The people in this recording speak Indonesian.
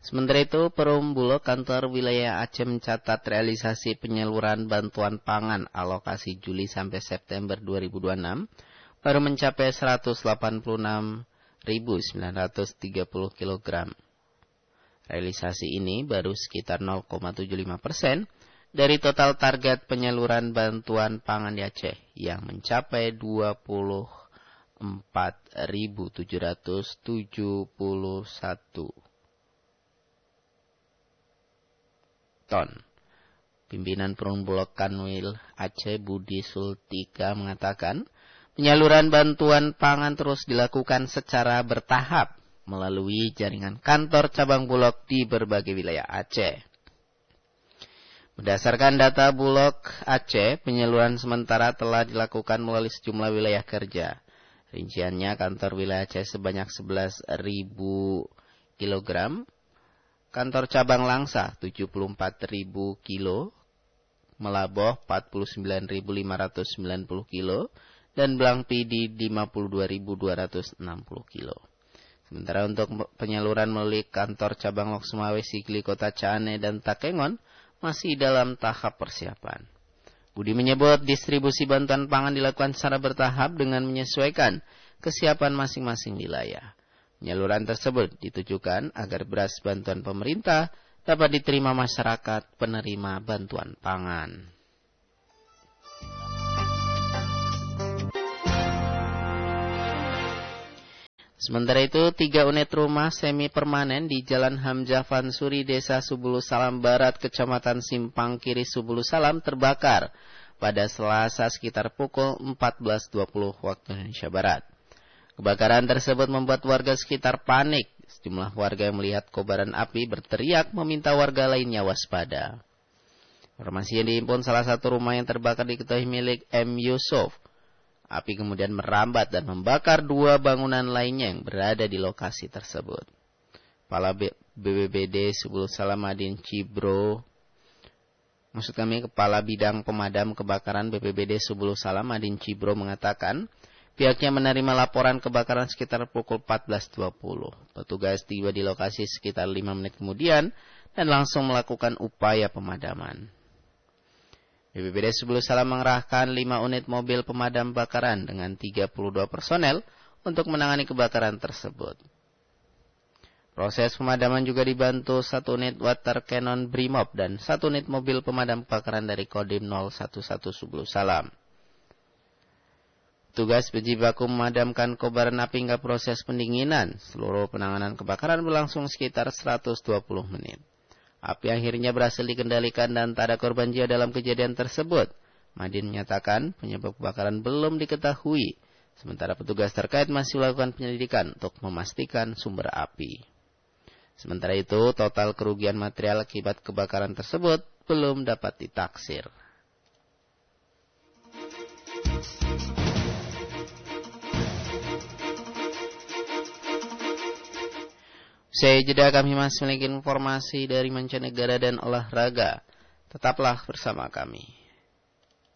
Sementara itu, Perum Bulog Kantor Wilayah Aceh mencatat realisasi penyaluran bantuan pangan alokasi Juli sampai September 2026 baru mencapai 186.930 kg. Realisasi ini baru sekitar 0,75% dari total target penyaluran bantuan pangan di Aceh yang mencapai 24.771 ton. Pimpinan Perum Bulog Kanwil Aceh Budi Sultika mengatakan, penyaluran bantuan pangan terus dilakukan secara bertahap melalui jaringan kantor cabang Bulog di berbagai wilayah Aceh. Berdasarkan data Bulog Aceh, penyaluran sementara telah dilakukan melalui sejumlah wilayah kerja. Rinciannya, kantor wilayah Aceh sebanyak 11.000 kg, kantor cabang Langsa 74.000 kilo, Melaboh 49.590 kilo, dan Blangpi di 52.260 kilo. Sementara untuk penyaluran melalui kantor cabang Lok Sumawe, Sigli, Kota Cane, dan Takengon masih dalam tahap persiapan. Budi menyebut distribusi bantuan pangan dilakukan secara bertahap dengan menyesuaikan kesiapan masing-masing wilayah. Penyaluran tersebut ditujukan agar beras bantuan pemerintah dapat diterima masyarakat penerima bantuan pangan. Sementara itu, 3 unit rumah semi permanen di Jalan Hamzah Fansuri, Desa Subulu Salam Barat, Kecamatan Simpang Kiri, Subulu Salam terbakar pada Selasa sekitar pukul 14.20 waktu Indonesia Barat. Kebakaran tersebut membuat warga sekitar panik. Sejumlah warga yang melihat kobaran api berteriak meminta warga lainnya waspada. Informasi yang dihimpun, salah satu rumah yang terbakar diketahui milik M. Yusuf. Api kemudian merambat dan membakar 2 bangunan lainnya yang berada di lokasi tersebut. Kepala BPBD Subulu Salam Adin Cibro, Kepala Bidang Pemadam Kebakaran BPBD Subulu Salam Adin Cibro mengatakan, pihaknya menerima laporan kebakaran sekitar pukul 14.20. Petugas tiba di lokasi sekitar 5 menit kemudian dan langsung melakukan upaya pemadaman. BPBD Subulu Salam mengerahkan 5 unit mobil pemadam kebakaran dengan 32 personel untuk menangani kebakaran tersebut. Proses pemadaman juga dibantu 1 unit water cannon Brimob dan 1 unit mobil pemadam kebakaran dari Kodim 011 Subulu Salam. Tugas berjibaku memadamkan kobaran api hingga proses pendinginan. Seluruh penanganan kebakaran berlangsung sekitar 120 menit. Api akhirnya berhasil dikendalikan dan tak ada korban jiwa dalam kejadian tersebut. Madin menyatakan penyebab kebakaran belum diketahui. Sementara petugas terkait masih melakukan penyelidikan untuk memastikan sumber api. Sementara itu, total kerugian material akibat kebakaran tersebut belum dapat ditaksir. Usai jeda kami masih memiliki informasi dari mancanegara dan olahraga. Tetaplah bersama kami.